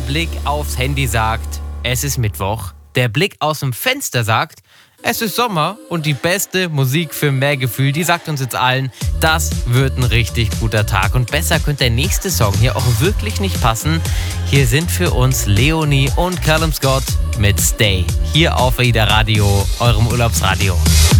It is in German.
Blick aufs Handy sagt, es ist Mittwoch. Der Blick aus dem Fenster sagt, es ist Sommer. Und die beste Musik für mehr Gefühl, die sagt uns jetzt allen, das wird ein richtig guter Tag. Und besser könnte der nächste Song hier auch wirklich nicht passen. Hier sind für uns Leonie und Callum Scott mit Stay. Hier auf AIDA Radio, eurem Urlaubsradio.